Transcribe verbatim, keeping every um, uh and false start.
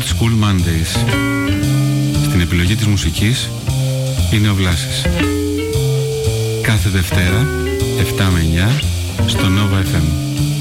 Old School Mondays. Στην επιλογή της μουσικής είναι ο Βλάσης. Κάθε Δευτέρα, εφτά με εννιά, στο Nova εφ εμ.